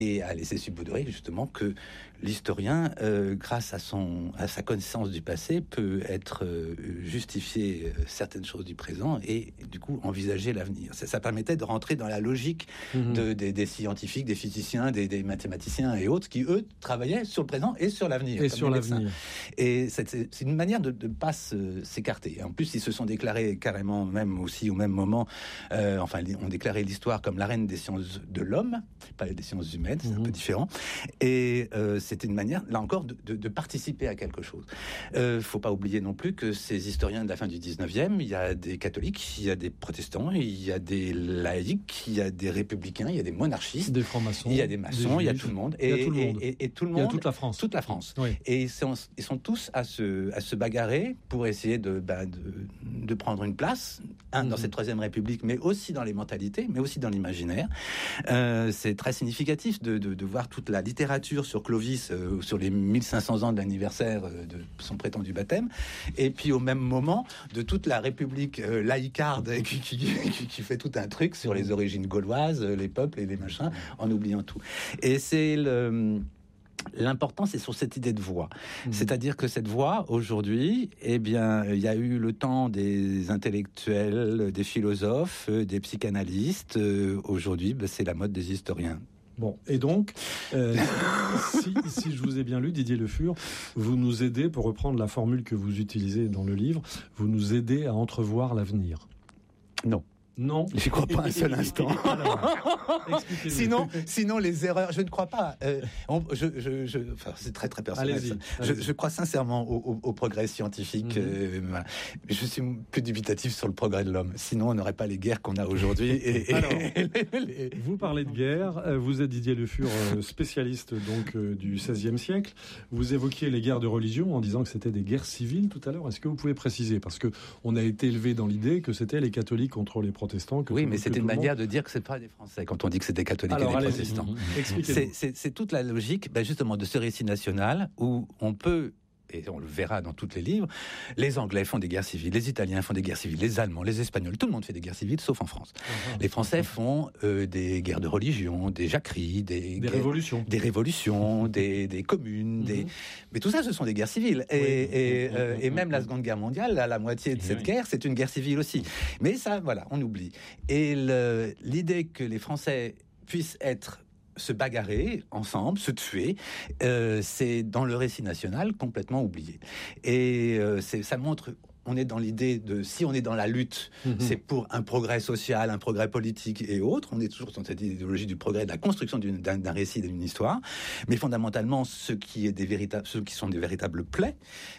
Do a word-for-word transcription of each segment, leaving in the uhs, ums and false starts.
Et a laissé subodérer justement que l'historien, euh, grâce à son à sa connaissance du passé, peut être euh, justifier euh, certaines choses du présent et du coup envisager l'avenir. Ça, ça permettait de rentrer dans la logique mmh. de, des, des scientifiques, des physiciens, des, des mathématiciens et autres qui eux travaillaient sur le présent et sur l'avenir. Et sur l'avenir. Et c'est, c'est une manière de ne pas se, s'écarter. Et en plus, ils se sont déclarés carrément, même aussi au même moment, euh, enfin, ont déclaré l'histoire comme la reine des sciences de l'homme, pas des sciences humaines. C'est mmh. un peu différent. Et euh, c'était une manière, là encore, de, de, de participer à quelque chose. Il euh, ne faut pas oublier non plus que ces historiens de la fin du dix-neuvième, il y a des catholiques, il y a des protestants, il y a des laïcs, il y a des républicains, il y a des monarchistes, des francs-maçons, il y a des maçons, il y a tout le monde. Et, il y a tout le monde. Et, et, et tout le monde. Il y a toute la France. Toute la France. Oui. Et ils sont, ils sont tous à se, à se bagarrer pour essayer de, bah, de, de prendre une place, un, mmh. dans cette troisième république, mais aussi dans les mentalités, mais aussi dans l'imaginaire. Euh, c'est très significatif De, de, de voir toute la littérature sur Clovis, euh, sur les mille cinq cents ans de l'anniversaire euh, de son prétendu baptême, et puis au même moment de toute la République euh, laïcarde qui, qui, qui, qui fait tout un truc sur les origines gauloises, les peuples et les machins, en oubliant tout. Et c'est le... L'important, c'est sur cette idée de voix. Mmh. C'est-à-dire que cette voix, aujourd'hui, eh bien, il y a eu le temps des intellectuels, des philosophes, des psychanalystes. Euh, aujourd'hui, ben, c'est la mode des historiens. Bon, et donc, euh, si, si je vous ai bien lu, Didier Le Fur, vous nous aidez, pour reprendre la formule que vous utilisez dans le livre, vous nous aidez à entrevoir l'avenir. Non. Non. Je ne crois pas un seul instant. sinon, sinon, les erreurs, je ne crois pas. Euh, on, je, je, je, enfin, c'est très, très personnel. Allez-y, je, allez-y. je crois sincèrement au, au, au progrès scientifique. Mm-hmm. euh, voilà. Je suis plus dubitatif sur le progrès de l'homme. Sinon, on n'aurait pas les guerres qu'on a aujourd'hui. Et, et, Alors, et les, les... vous parlez de guerre. Vous êtes Didier Le Fur, spécialiste donc du seizième siècle. Vous évoquiez les guerres de religion en disant que c'était des guerres civiles tout à l'heure. Est-ce que vous pouvez préciser? Parce que on a été élevé dans l'idée que c'était les catholiques contre les protestants. Que oui, tout, mais c'est une manière monde... de dire que c'est pas des Français quand on dit que c'est des catholiques Alors, et des allez-y. protestants. Mmh. C'est, c'est, c'est toute la logique, ben justement, de ce récit national où on peut, et on le verra dans tous les livres, les Anglais font des guerres civiles, les Italiens font des guerres civiles, les Allemands, les Espagnols, tout le monde fait des guerres civiles, sauf en France. Mmh. Les Français font euh, des guerres de religion, des jacqueries, des, des guerres, révolutions, des révolutions, des, des communes, mmh. des... mais tout ça, ce sont des guerres civiles. Et, oui. et, mmh. euh, et même la Seconde Guerre mondiale, la, la moitié de cette oui. guerre, c'est une guerre civile aussi. Mais ça, voilà, on oublie. Et le, l'idée que les Français puissent être se bagarrer ensemble, se tuer, euh, c'est dans le récit national complètement oublié. Et euh, c'est, ça montre, on est dans l'idée de, si on est dans la lutte, mmh. c'est pour un progrès social, un progrès politique et autres, on est toujours dans cette idéologie du progrès, de la construction d'une, d'un, d'un récit, d'une histoire, mais fondamentalement, ce qui est des véritables, ceux qui sont des véritables plaies,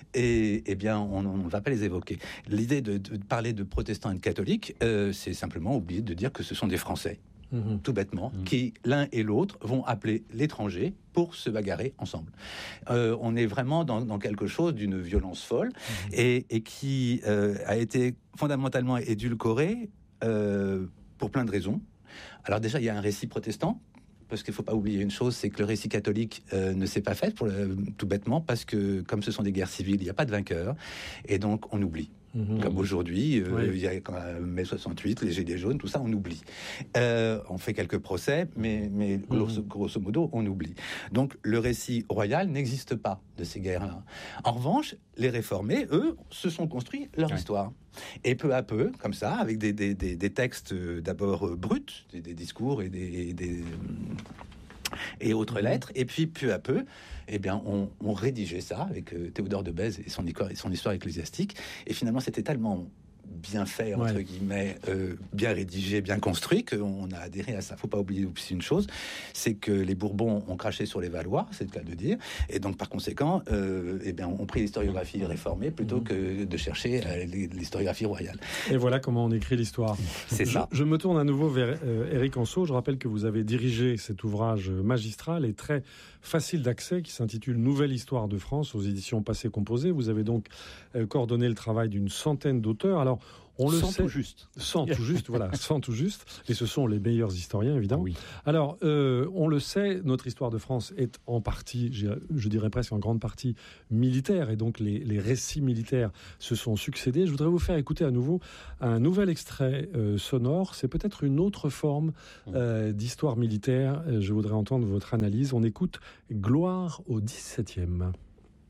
et, eh bien, on ne va pas les évoquer. L'idée de, de parler de protestants et de catholiques, euh, c'est simplement oublier de dire que ce sont des Français. Mmh. Tout bêtement, mmh. qui, l'un et l'autre, vont appeler l'étranger pour se bagarrer ensemble. Euh, on est vraiment dans, dans quelque chose d'une violence folle mmh. et, et qui euh, a été fondamentalement édulcoré euh, pour plein de raisons. Alors déjà, il y a un récit protestant, parce qu'il ne faut pas oublier une chose, c'est que le récit catholique euh, ne s'est pas fait, pour le, tout bêtement, parce que comme ce sont des guerres civiles, il n'y a pas de vainqueur, et donc on oublie. Mmh. Comme aujourd'hui, euh, oui. il y a quand même mai soixante-huit, les Gilets jaunes, tout ça, on oublie. Euh, on fait quelques procès, mais, mais mmh. grosso, grosso modo, on oublie. Donc, le récit royal n'existe pas de ces guerres-là. En revanche, les réformés, eux, se sont construits leur ouais. histoire. Et peu à peu, comme ça, avec des, des, des, des textes euh, d'abord euh, bruts, des, des discours et des... des euh, et autres mmh. lettres, et puis peu à peu, eh bien, on, on rédigeait ça avec euh, Théodore de Bèze et son, et son histoire ecclésiastique, et finalement, c'était tellement bien fait, entre ouais. guillemets, euh, bien rédigé, bien construit, qu'on a adhéré à ça. Faut pas oublier aussi une chose, c'est que les Bourbons ont craché sur les Valois, c'est le cas de dire, et donc par conséquent, euh, eh bien, on prit l'historiographie réformée plutôt mmh. que de chercher euh, l'historiographie royale. Et voilà comment on écrit l'histoire. C'est je, ça. Je me tourne à nouveau vers euh, Éric Anceau. Je rappelle que vous avez dirigé cet ouvrage magistral et très facile d'accès qui s'intitule Nouvelle histoire de France aux éditions Passé Composé. Vous avez donc euh, coordonné le travail d'une centaine d'auteurs. Alors, On le sans sait, tout juste. Sans tout juste, voilà, sans tout juste. Et ce sont les meilleurs historiens, évidemment. Oui. Alors, euh, on le sait, notre histoire de France est en partie, je, je dirais presque en grande partie, militaire. Et donc, les, les récits militaires se sont succédés. Je voudrais vous faire écouter à nouveau un nouvel extrait euh, sonore. C'est peut-être une autre forme euh, d'histoire militaire. Je voudrais entendre votre analyse. On écoute Gloire au dix-septième.